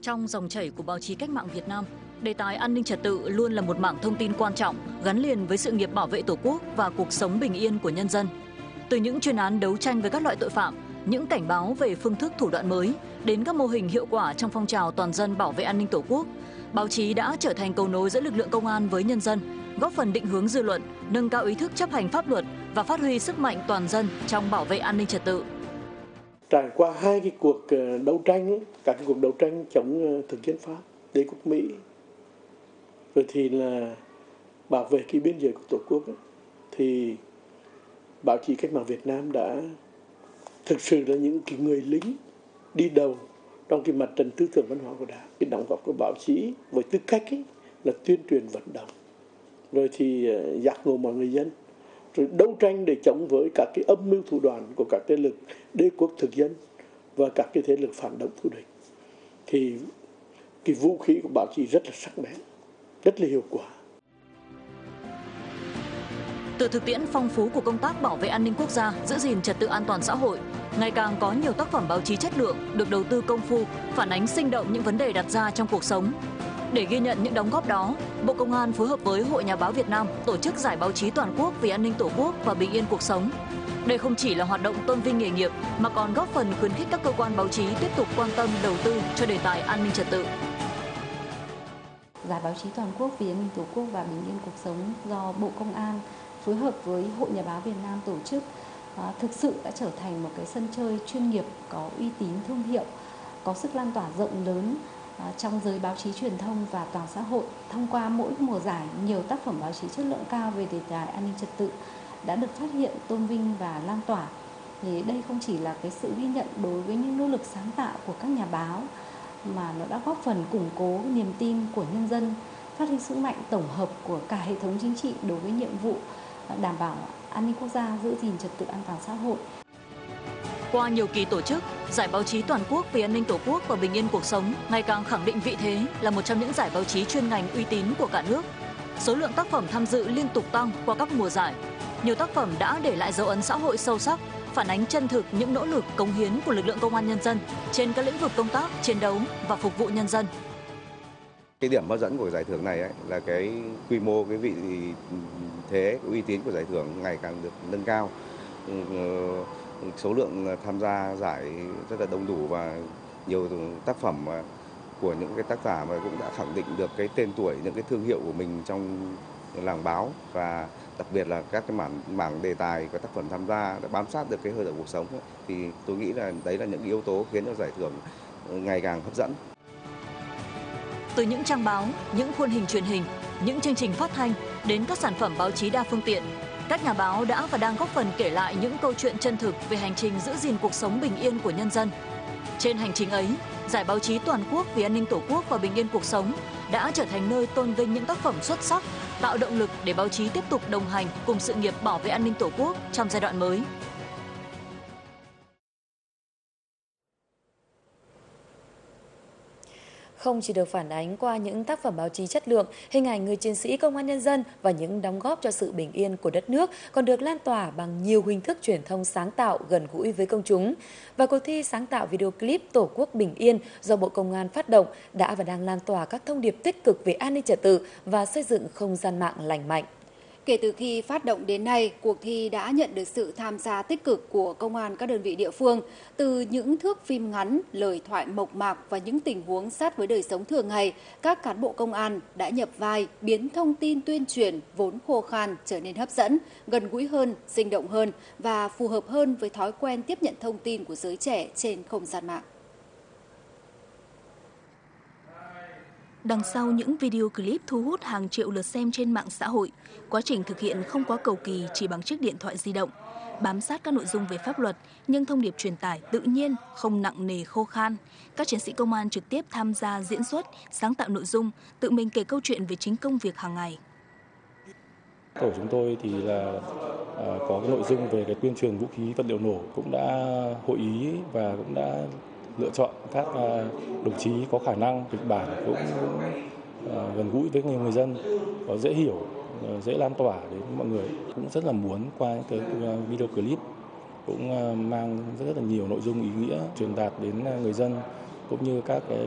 Trong dòng chảy của báo chí cách mạng Việt Nam, đề tài an ninh trật tự luôn là một mảng thông tin quan trọng gắn liền với sự nghiệp bảo vệ Tổ quốc và cuộc sống bình yên của nhân dân. Từ những chuyên án đấu tranh với các loại tội phạm, những cảnh báo về phương thức thủ đoạn mới, đến các mô hình hiệu quả trong phong trào toàn dân bảo vệ an ninh Tổ quốc, báo chí đã trở thành cầu nối giữa lực lượng công an với nhân dân, góp phần định hướng dư luận, nâng cao ý thức chấp hành pháp luật và phát huy sức mạnh toàn dân trong bảo vệ an ninh trật tự. Trải qua hai cái cuộc đấu tranh, các cuộc đấu tranh chống thực dân Pháp, đế quốc Mỹ, rồi thì là bảo vệ cái biên giới của Tổ quốc, thì báo chí cách mạng Việt Nam đã thực sự là những cái người lính đi đầu trong cái mặt trận tư tưởng văn hóa của Đảng. Cái đóng góp của báo chí với tư cách là tuyên truyền vận động, rồi thì giác ngộ mọi người dân, rồi đấu tranh để chống với các cái âm mưu thủ đoạn của các thế lực đế quốc thực dân và các cái thế lực phản động thù địch. Thì cái vũ khí của báo chí rất là sắc bén, rất là hiệu quả. Từ thực tiễn phong phú của công tác bảo vệ an ninh quốc gia, giữ gìn trật tự an toàn xã hội, ngày càng có nhiều tác phẩm báo chí chất lượng được đầu tư công phu, phản ánh sinh động những vấn đề đặt ra trong cuộc sống. Để ghi nhận những đóng góp đó, Bộ Công an phối hợp với Hội Nhà báo Việt Nam tổ chức giải báo chí toàn quốc vì an ninh Tổ quốc và bình yên cuộc sống. Đây không chỉ là hoạt động tôn vinh nghề nghiệp mà còn góp phần khuyến khích các cơ quan báo chí tiếp tục quan tâm đầu tư cho đề tài an ninh trật tự. Giải báo chí toàn quốc vì an ninh Tổ quốc và bình yên cuộc sống do Bộ Công an phối hợp với Hội Nhà báo Việt Nam tổ chức thực sự đã trở thành một cái sân chơi chuyên nghiệp, có uy tín thương hiệu, có sức lan tỏa rộng lớn trong giới báo chí truyền thông và toàn xã hội. Thông qua mỗi mùa giải, nhiều tác phẩm báo chí chất lượng cao về đề tài an ninh trật tự đã được phát hiện, tôn vinh và lan tỏa. Thì đây không chỉ là cái sự ghi nhận đối với những nỗ lực sáng tạo của các nhà báo, mà nó đã góp phần củng cố niềm tin của nhân dân, phát huy sức mạnh tổng hợp của cả hệ thống chính trị đối với nhiệm vụ đảm bảo an ninh quốc gia, giữ gìn trật tự an toàn xã hội. Qua nhiều kỳ tổ chức, giải báo chí toàn quốc vì an ninh Tổ quốc và bình yên cuộc sống ngày càng khẳng định vị thế là một trong những giải báo chí chuyên ngành uy tín của cả nước. Số lượng tác phẩm tham dự liên tục tăng qua các mùa giải. Nhiều tác phẩm đã để lại dấu ấn xã hội sâu sắc, phản ánh chân thực những nỗ lực cống hiến của lực lượng công an nhân dân trên các lĩnh vực công tác, chiến đấu và phục vụ nhân dân. Cái điểm hấp dẫn của giải thưởng này là cái quy mô, cái vị thế, uy tín của giải thưởng ngày càng được nâng cao. Số lượng tham gia giải rất là đông đủ và nhiều tác phẩm của những cái tác giả mà cũng đã khẳng định được cái tên tuổi, những cái thương hiệu của mình trong làng báo, và đặc biệt là các cái mảng đề tài của tác phẩm tham gia đã bám sát được cái hơi thở cuộc sống thì tôi nghĩ là đấy là những yếu tố khiến cho giải thưởng ngày càng hấp dẫn. Từ những trang báo, những khuôn hình truyền hình, những chương trình phát thanh đến các sản phẩm báo chí đa phương tiện, các nhà báo đã và đang góp phần kể lại những câu chuyện chân thực về hành trình giữ gìn cuộc sống bình yên của nhân dân. Trên hành trình ấy, giải báo chí toàn quốc vì an ninh Tổ quốc và bình yên cuộc sống đã trở thành nơi tôn vinh những tác phẩm xuất sắc, tạo động lực để báo chí tiếp tục đồng hành cùng sự nghiệp bảo vệ an ninh Tổ quốc trong giai đoạn mới. Không chỉ được phản ánh qua những tác phẩm báo chí chất lượng, hình ảnh người chiến sĩ công an nhân dân và những đóng góp cho sự bình yên của đất nước còn được lan tỏa bằng nhiều hình thức truyền thông sáng tạo gần gũi với công chúng. Và cuộc thi sáng tạo video clip Tổ quốc bình yên do Bộ Công an phát động đã và đang lan tỏa các thông điệp tích cực về an ninh trật tự và xây dựng không gian mạng lành mạnh. Kể từ khi phát động đến nay, cuộc thi đã nhận được sự tham gia tích cực của công an các đơn vị địa phương. Từ những thước phim ngắn, lời thoại mộc mạc và những tình huống sát với đời sống thường ngày, các cán bộ công an đã nhập vai, biến thông tin tuyên truyền vốn khô khan trở nên hấp dẫn, gần gũi hơn, sinh động hơn và phù hợp hơn với thói quen tiếp nhận thông tin của giới trẻ trên không gian mạng. Đằng sau những video clip thu hút hàng triệu lượt xem trên mạng xã hội, quá trình thực hiện không quá cầu kỳ chỉ bằng chiếc điện thoại di động, bám sát các nội dung về pháp luật nhưng thông điệp truyền tải tự nhiên, không nặng nề khô khan. Các chiến sĩ công an trực tiếp tham gia diễn xuất, sáng tạo nội dung, tự mình kể câu chuyện về chính công việc hàng ngày. Tổ chúng tôi thì là có cái nội dung về cái tuyên truyền vũ khí vật liệu nổ, cũng đã hội ý và cũng đã lựa chọn các đồng chí có khả năng kịch bản cũng gần gũi với người dân, có dễ hiểu, dễ lan tỏa đến mọi người. Cũng rất là muốn qua những cái video clip cũng mang rất là nhiều nội dung ý nghĩa truyền đạt đến người dân cũng như các cái